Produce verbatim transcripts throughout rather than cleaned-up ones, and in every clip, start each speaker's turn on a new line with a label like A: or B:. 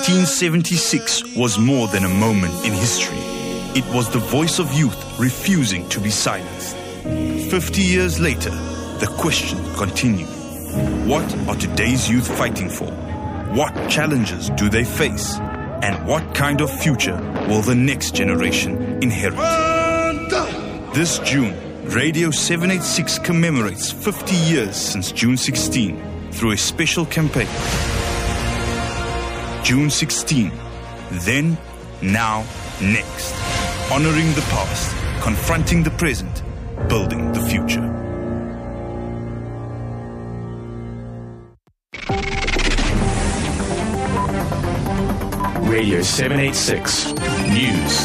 A: nineteen seventy-six was more than a moment in history. It was the voice of youth refusing to be silenced. Fifty years later, the question continues. What are today's youth fighting for? What challenges do they face? And what kind of future will the next generation inherit? This June, Radio seven eighty-six commemorates fifty years since June sixteenth through a special campaign. June sixteenth, then, now, next. Honoring the past, confronting the present, building the future.
B: Radio seven eighty-six News.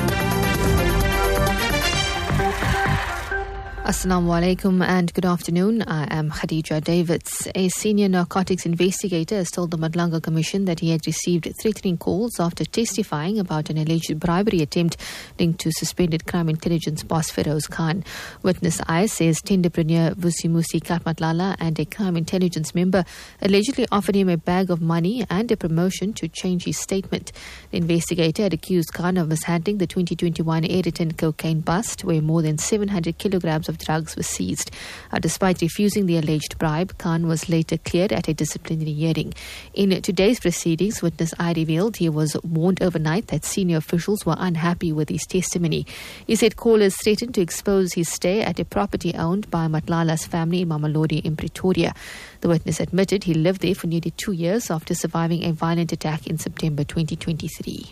C: Assalamu alaikum and good afternoon. I am Khadija Davids. A senior narcotics investigator has told the Madlanga Commission that he had received threatening calls after testifying about an alleged bribery attempt linked to suspended crime intelligence boss Feroz Khan. Witness I says tenderpreneur Vusimusi Katmatlala and a crime intelligence member allegedly offered him a bag of money and a promotion to change his statement. The investigator had accused Khan of mishandling the twenty twenty-one Ayrton cocaine bust, where more than seven hundred kilograms of drugs were seized. Uh, despite refusing the alleged bribe, Khan was later cleared at a disciplinary hearing. In today's proceedings, witness I revealed he was warned overnight that senior officials were unhappy with his testimony. He said callers threatened to expose his stay at a property owned by Matlala's family in Mamelodi in Pretoria. The witness admitted he lived there for nearly two years after surviving a violent attack in September twenty twenty-three.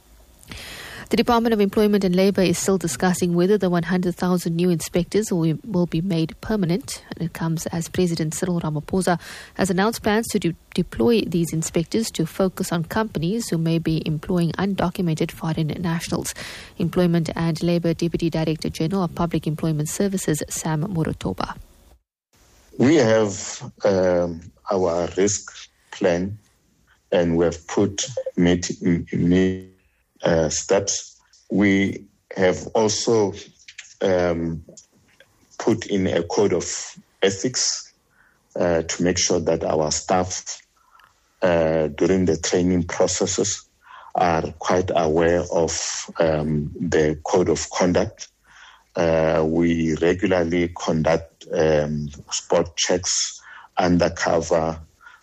C: The Department of Employment and Labour is still discussing whether the one hundred thousand new inspectors will, will be made permanent. And it comes as President Cyril Ramaphosa has announced plans to de- deploy these inspectors to focus on companies who may be employing undocumented foreign nationals. Employment and Labour Deputy Director General of Public Employment Services, Sam Morotoba.
D: We have um, our risk plan and we have put meet, meet, Uh, steps. We have also um, put in a code of ethics uh, to make sure that our staff uh, during the training processes are quite aware of um, the code of conduct. Uh, we regularly conduct um, spot checks, undercover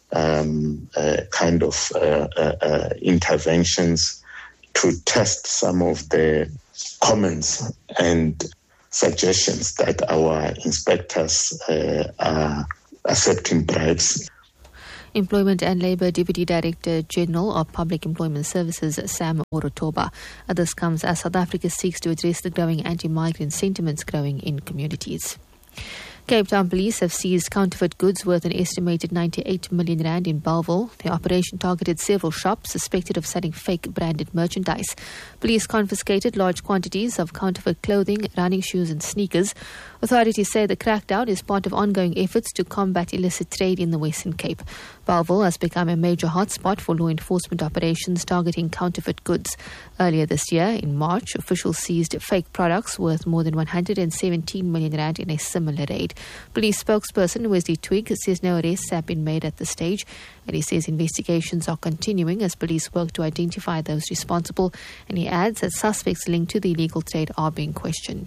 D: um, uh, kind of uh, uh, uh, interventions to test some of the comments and suggestions that our inspectors uh, are accepting bribes.
C: Employment and Labour Deputy Director General of Public Employment Services, Sam Morotoba. This comes as South Africa seeks to address the growing anti-migrant sentiments growing in communities. Cape Town police have seized counterfeit goods worth an estimated ninety-eight million rand in Bellville. The operation targeted several shops suspected of selling fake branded merchandise. Police confiscated large quantities of counterfeit clothing, running shoes and sneakers. Authorities say the crackdown is part of ongoing efforts to combat illicit trade in the Western Cape. Bellville has become a major hotspot for law enforcement operations targeting counterfeit goods. Earlier this year, in March, officials seized fake products worth more than one hundred seventeen million rand in a similar raid. Police spokesperson Wesley Twigg says no arrests have been made at this stage, and he says investigations are continuing as police work to identify those responsible, and he adds that suspects linked to the illegal trade are being questioned.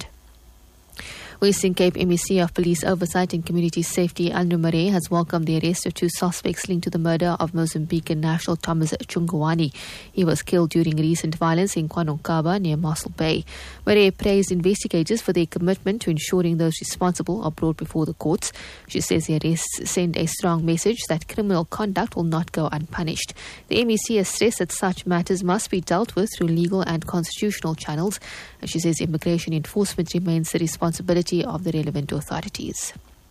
C: Western Cape M E C of Police Oversight and Community Safety, Andrew Murray, has welcomed the arrest of two suspects linked to the murder of Mozambican national Thomas Chungwani. He was killed during recent violence in KwaNonkaba near Mossel Bay. Murray praised investigators for their commitment to ensuring those responsible are brought before the courts. She says the arrests send a strong message that criminal conduct will not go unpunished. The M E C has stressed that such matters must be dealt with through legal and constitutional channels. And she says immigration enforcement remains the responsibility of the relevant authorities.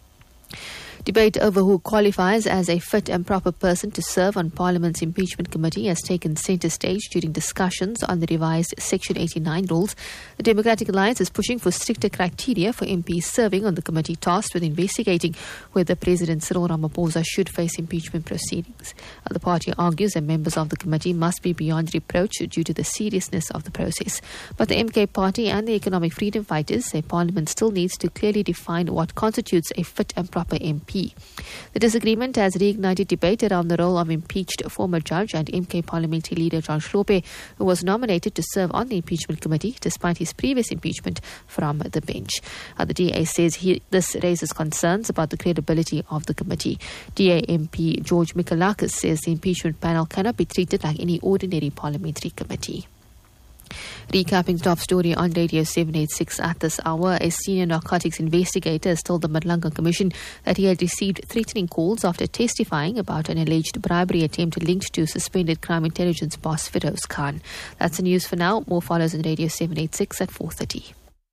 C: Debate over who qualifies as a fit and proper person to serve on Parliament's impeachment committee has taken centre stage during discussions on the revised Section eighty-nine rules. The Democratic Alliance is pushing for stricter criteria for M Ps serving on the committee tasked with investigating whether President Cyril Ramaphosa should face impeachment proceedings. The party argues that members of the committee must be beyond reproach due to the seriousness of the process. But the M K Party and the Economic Freedom Fighters say Parliament still needs to clearly define what constitutes a fit and proper M P. P. The disagreement has reignited debate around the role of impeached former judge and M K parliamentary leader John Hlophe, who was nominated to serve on the impeachment committee despite his previous impeachment from the bench. Uh, the D A says he, this raises concerns about the credibility of the committee. D A M P George Mikalakis says the impeachment panel cannot be treated like any ordinary parliamentary committee. Recapping top story on Radio seven eighty-six at this hour, a senior narcotics investigator has told the Madlanga Commission that he had received threatening calls after testifying about an alleged bribery attempt linked to suspended crime intelligence boss Feroz Khan. That's the news for now. More follows on Radio seven eighty-six at four thirty.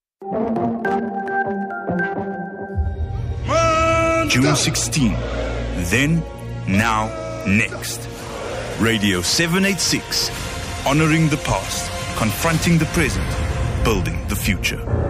A: June sixteenth. Then, now, next. Radio seven eighty-six. Honoring the past, confronting the present, building the future.